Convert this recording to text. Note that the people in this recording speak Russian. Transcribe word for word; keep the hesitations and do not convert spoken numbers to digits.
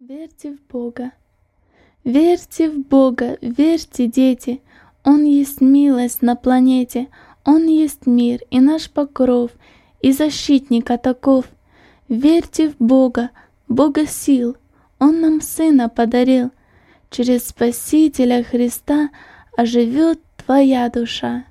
Верьте в Бога, верьте в Бога, верьте, дети, Он есть милость на планете, Он есть мир и наш покров, и защитник атаков. Верьте в Бога, Бога сил, Он нам Сына подарил, через Спасителя Христа оживет твоя душа.